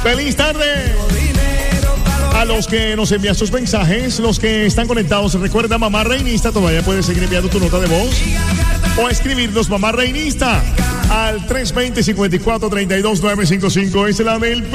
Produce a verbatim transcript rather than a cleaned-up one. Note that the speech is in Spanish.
Feliz tarde. A los que nos envían sus mensajes, los que están conectados, recuerda, Mamá Reinista, todavía puedes seguir enviando tu nota de voz o escribirnos, Mamá Reinista, al tres dos cero, cinco cuatro, tres dos nueve cinco cinco. Es la del